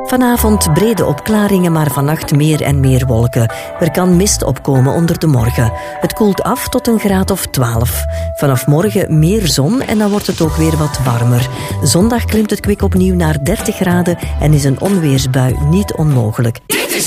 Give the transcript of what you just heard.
Vanavond brede opklaringen, maar vannacht meer en meer wolken. Er kan mist opkomen onder de morgen. Het koelt af tot een graad of 12. Vanaf morgen meer zon en dan wordt het ook weer wat warmer. Zondag klimt het kwik opnieuw naar 30 graden en is een onweersbui niet onmogelijk.